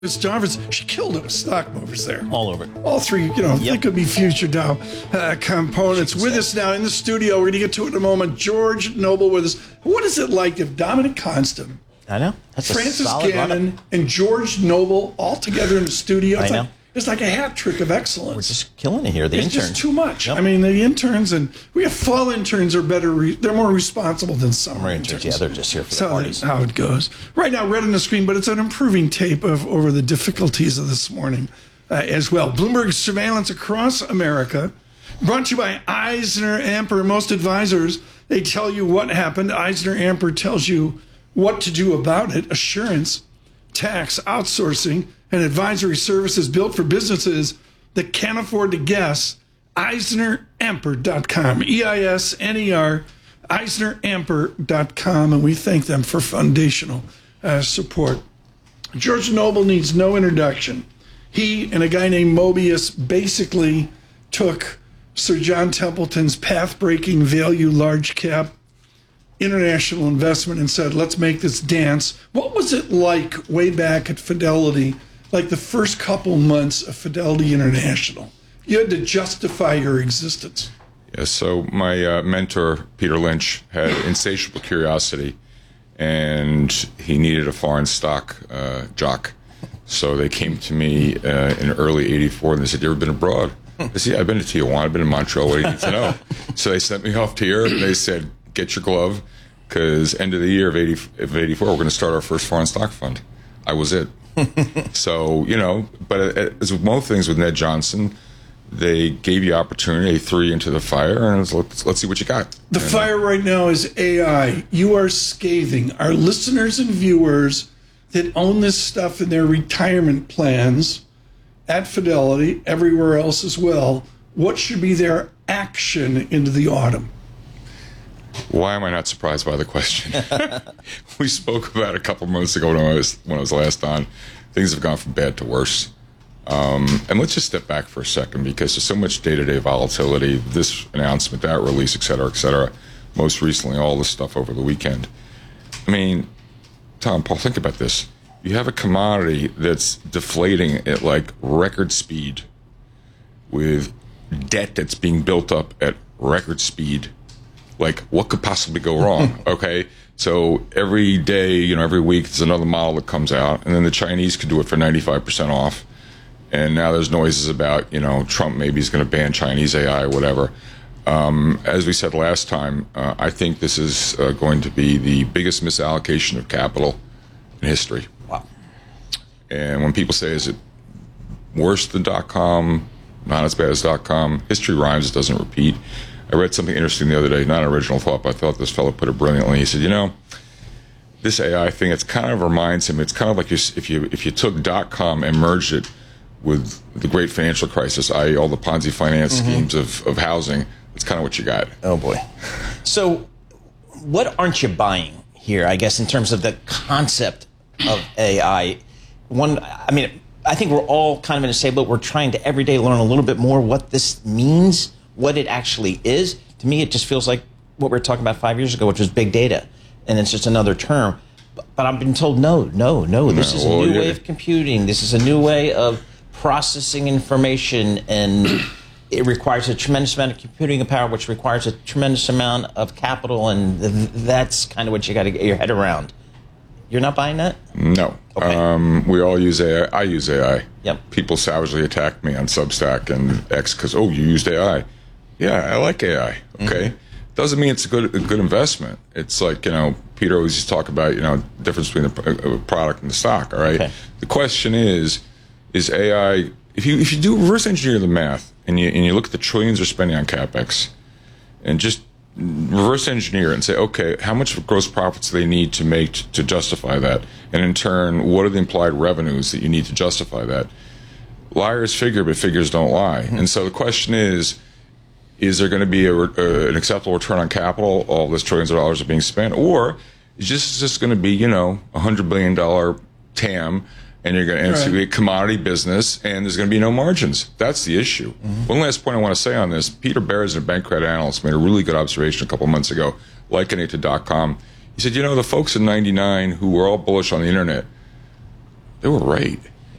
Miss Jarvis, she killed it with stock movers there. All over. All three, they could be future Dow components. With us now in the studio, we're going to get to it in a moment. George Noble with us. What is it like if Dominic Constant, I know, that's Francis Gannon, and George Noble all together in the studio? I know. It's like a hat trick of excellence. We're just killing it here. The interns. It's just too much. Yep. I mean, the interns, and we have fall interns are better. They're more responsible than summer interns. Yeah, they're just here for the parties. That's how it goes. Right now, red on the screen, but it's an improving tape over the difficulties of this morning as well. Bloomberg surveillance across America, brought to you by EisnerAmper. Most advisors, they tell you what happened. EisnerAmper tells you what to do about it. Assurance, tax, outsourcing, and advisory services built for businesses that can't afford to guess. EisnerAmper.com. EISNER, EisnerAmper.com. And we thank them for foundational support. George Noble needs no introduction. He and a guy named Mobius basically took Sir John Templeton's path-breaking value large cap international investment and said, let's make this dance. What was it like way back at Fidelity, like the first couple months of Fidelity International? You had to justify your existence. Yeah, so my mentor, Peter Lynch, had insatiable curiosity, and he needed a foreign stock jock. So they came to me in early '84, and they said, you ever been abroad? I said, yeah, I've been to Tijuana, I've been to Montreal, what do you need to know? So they sent me off to Europe, and they said, get your glove, because end of the year of '84, we're going to start our first foreign stock fund. I was it. So, but as with most things with Ned Johnson, they gave you opportunity, they threw you into the fire, and let's see what you got. The fire right now is AI. You are scathing. Our listeners and viewers that own this stuff in their retirement plans at Fidelity, everywhere else as well, what should be their action into the autumn? Why am I not surprised by the question? We spoke about it a couple months ago when I was last on. Things have gone from bad to worse. And let's just step back for a second, because there's so much day-to-day volatility, this announcement, that release, et cetera, et cetera. Most recently, all this stuff over the weekend. I mean, Tom, Paul, think about this. You have a commodity that's deflating at like record speed, with debt that's being built up at record speed. Like, what could possibly go wrong? Okay, so every day, every week, there's another model that comes out, and then the Chinese could do it for 95% off. And now there's noises about, Trump maybe is going to ban Chinese AI or whatever. As we said last time, I think this is going to be the biggest misallocation of capital in history. Wow. And when people say, is it worse than .com, not as bad as .com, history rhymes, it doesn't repeat. I read something interesting the other day, not an original thought, but I thought this fellow put it brilliantly. He said, this AI thing, it kind of reminds him, it's kind of like if you took .com and merged it with the great financial crisis, i.e. all the Ponzi finance schemes of housing. It's kind of what you got. Oh, boy. So what aren't you buying here, I guess, in terms of the concept of AI? I think we're all kind of in the same boat. We're trying to every day learn a little bit more what this means, what it actually is. To me, it just feels like what we were talking about 5 years ago, which was big data, and it's just another term. But I've been told, no. This is a new way of computing. This is a new way of processing information, and it requires a tremendous amount of computing power, which requires a tremendous amount of capital, and that's kind of what you got to get your head around. You're not buying that? No. Okay. We all use AI. I use AI. Yep. People savagely attack me on Substack and X because, you used AI. Yeah, I like AI. Okay. Doesn't mean it's a good investment. It's like, Peter always used to talk about, difference between the product and the stock. All right. Okay. The question is AI, if you do reverse engineer the math and you look at the trillions they're spending on CapEx and just reverse engineer and say, okay, how much gross profits do they need to make to justify that? And in turn, what are the implied revenues that you need to justify that? Liars figure, but figures don't lie. And so the question is there going to be an acceptable return on capital? All this trillions of dollars are being spent, or is this just going to be, $100 billion TAM, and you're going to be a commodity business, and there's going to be no margins? That's the issue. One last point I want to say on this: Peter Bears, a bank credit analyst, made a really good observation a couple of months ago, likening it to .com. He said, the folks in '99 who were all bullish on the internet, they were right.